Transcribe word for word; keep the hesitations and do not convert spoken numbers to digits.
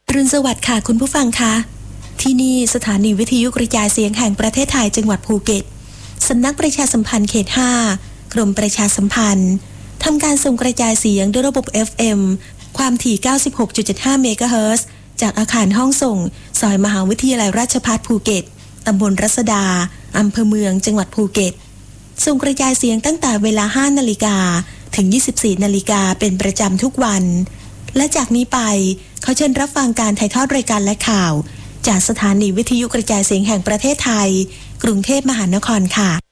อรุณสวัสดิ์ค่ะคุณผู้ฟังคะที่นี่สถานีวิทยุกระจายเสียงแห่งประเทศไทยจังหวัดภูเก็ตสำนักประชาสัมพันธ์เขตห้ากรมประชาสัมพันธ์ทำการส่งกระจายเสียงด้วยระบบ เอฟ เอ็ม ความถี่ เก้าสิบหกจุดเจ็ดห้า เมกะเฮิรตซ์จากอาคารห้องส่งซอยมหาวิทยาลัยราชภัฏภูเก็ตตำบลรัศดาอำเภอเมืองจังหวัดภูเก็ตส่งกระจายเสียงตั้งแต่เวลา ห้านาฬิกาถึง ยี่สิบสี่นาฬิกาเป็นประจำทุกวันและจากนี้ไปเขาเชิญรับฟังการถ่ายทอดรายการและข่าวจากสถานีวิทยุกระจายเสียงแห่งประเทศไทยกรุงเทพมหานครค่ะ